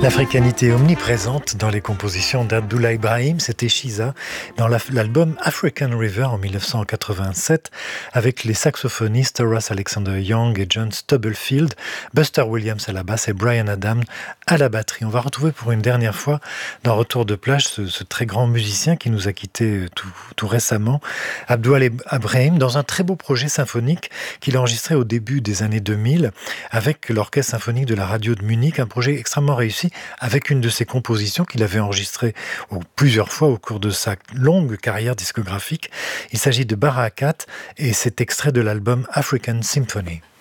L'africanité omniprésente dans les compositions d'Abdullah Ibrahim, c'était Shiza dans l'album African River en 1987 avec les saxophonistes Russ Alexander Young et John Stubblefield, Buster Williams à la basse et Bryan Adams à la batterie. On va retrouver pour une dernière fois dans Retour de plage ce très grand musicien qui nous a quittés tout récemment, Abdullah Ibrahim, dans un très beau projet symphonique qu'il a enregistré au début des années 2000 avec l'Orchestre symphonique de la radio de Munich, un projet extrêmement réussi avec une de ses compositions qu'il avait enregistrées plusieurs fois au cours de sa longue carrière discographique. Il s'agit de Barakat et c'est extrait de l'album African Symphony.